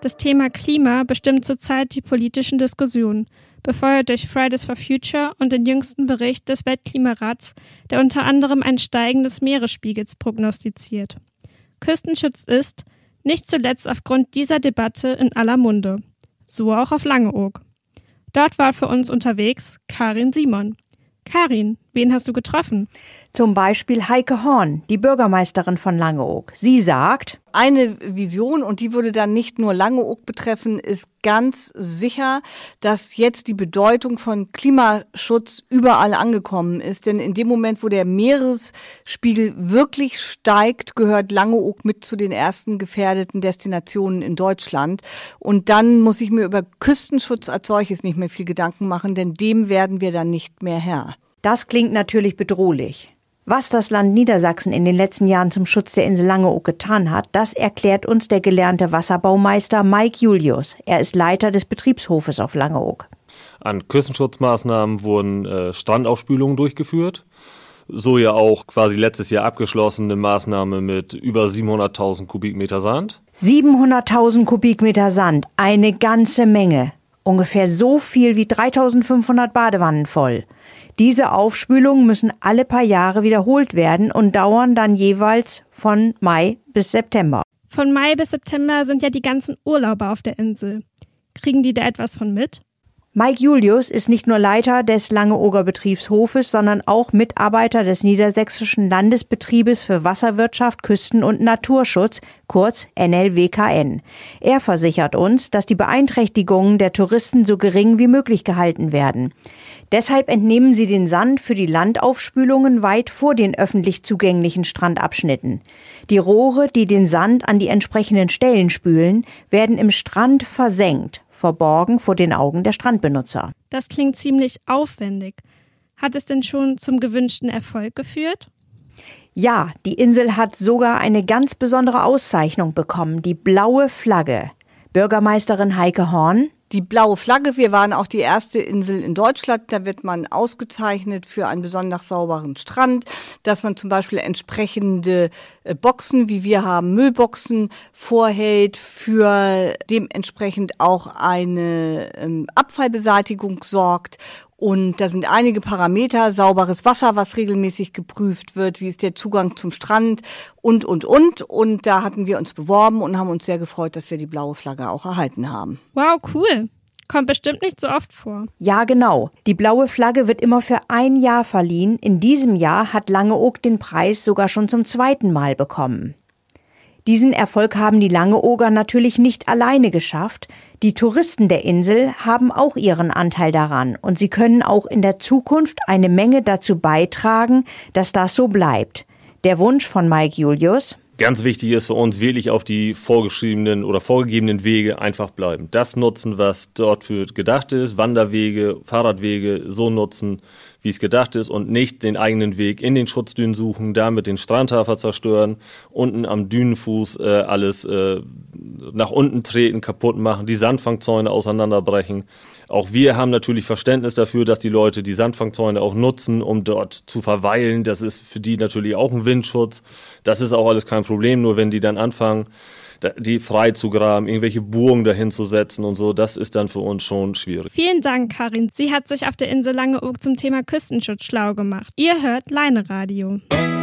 Das Thema Klima bestimmt zurzeit die politischen Diskussionen, befeuert durch Fridays for Future und den jüngsten Bericht des Weltklimarats, der unter anderem ein Steigen des Meeresspiegels prognostiziert. Küstenschutz ist, nicht zuletzt aufgrund dieser Debatte, in aller Munde. So auch auf Langeoog. Dort war für uns unterwegs Karin Simon. Karin, wen hast du getroffen? Zum Beispiel Heike Horn, die Bürgermeisterin von Langeoog. Sie sagt: Eine Vision, und die würde dann nicht nur Langeoog betreffen, ist ganz sicher, dass jetzt die Bedeutung von Klimaschutz überall angekommen ist. Denn in dem Moment, wo der Meeresspiegel wirklich steigt, gehört Langeoog mit zu den ersten gefährdeten Destinationen in Deutschland. Und dann muss ich mir über Küstenschutz als solches nicht mehr viel Gedanken machen, denn dem werden wir dann nicht mehr Herr. Das klingt natürlich bedrohlich. Was das Land Niedersachsen in den letzten Jahren zum Schutz der Insel Langeoog getan hat, das erklärt uns der gelernte Wasserbaumeister Mike Julius. Er ist Leiter des Betriebshofes auf Langeoog. An Küstenschutzmaßnahmen wurden Strandaufspülungen durchgeführt. So ja auch quasi letztes Jahr abgeschlossene Maßnahme mit über 700.000 Kubikmeter Sand. 700.000 Kubikmeter Sand, eine ganze Menge. Ungefähr so viel wie 3.500 Badewannen voll. Diese Aufspülungen müssen alle paar Jahre wiederholt werden und dauern dann jeweils von Mai bis September. Von Mai bis September sind ja die ganzen Urlauber auf der Insel. Kriegen die da etwas von mit? Mike Julius ist nicht nur Leiter des Langeooger Betriebshofes, sondern auch Mitarbeiter des Niedersächsischen Landesbetriebes für Wasserwirtschaft, Küsten- und Naturschutz, kurz NLWKN. Er versichert uns, dass die Beeinträchtigungen der Touristen so gering wie möglich gehalten werden. Deshalb entnehmen sie den Sand für die Landaufspülungen weit vor den öffentlich zugänglichen Strandabschnitten. Die Rohre, die den Sand an die entsprechenden Stellen spülen, werden im Strand versenkt, verborgen vor den Augen der Strandbenutzer. Das klingt ziemlich aufwendig. Hat es denn schon zum gewünschten Erfolg geführt? Ja, die Insel hat sogar eine ganz besondere Auszeichnung bekommen, die blaue Flagge. Bürgermeisterin Heike Horn: Die blaue Flagge, wir waren auch die erste Insel in Deutschland, da wird man ausgezeichnet für einen besonders sauberen Strand, dass man zum Beispiel entsprechende Boxen, wie wir haben, Müllboxen vorhält, für dementsprechend auch eine Abfallbeseitigung sorgt. Und da sind einige Parameter, sauberes Wasser, was regelmäßig geprüft wird, wie ist der Zugang zum Strand und. Und da hatten wir uns beworben und haben uns sehr gefreut, dass wir die blaue Flagge auch erhalten haben. Wow, cool. Kommt bestimmt nicht so oft vor. Ja, genau. Die blaue Flagge wird immer für ein Jahr verliehen. In diesem Jahr hat Langeoog den Preis sogar schon zum 2. Mal bekommen. Diesen Erfolg haben die Langeooger natürlich nicht alleine geschafft. Die Touristen der Insel haben auch ihren Anteil daran und sie können auch in der Zukunft eine Menge dazu beitragen, dass das so bleibt. Der Wunsch von Mike Julius: Ganz wichtig ist für uns wirklich auf die vorgeschriebenen oder vorgegebenen Wege einfach bleiben. Das nutzen, was dort für gedacht ist, Wanderwege, Fahrradwege so nutzen, wie es gedacht ist und nicht den eigenen Weg in den Schutzdünen suchen, damit den Strandhafer zerstören, unten am Dünenfuß alles nach unten treten, kaputt machen, die Sandfangzäune auseinanderbrechen. Auch wir haben natürlich Verständnis dafür, dass die Leute die Sandfangzäune auch nutzen, um dort zu verweilen. Das ist für die natürlich auch ein Windschutz. Das ist auch alles kein Problem, nur wenn die dann anfangen, die frei zu graben, irgendwelche Burgen dahin zu setzen und so, das ist dann für uns schon schwierig. Vielen Dank, Karin. Sie hat sich auf der Insel Langeoog zum Thema Küstenschutz schlau gemacht. Ihr hört Leine Radio.